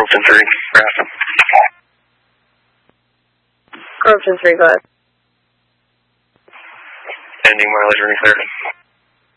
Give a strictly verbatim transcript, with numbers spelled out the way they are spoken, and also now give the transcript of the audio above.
Corruption three, Grafton. Corruption three, go ahead. Ending mileage, ring clear.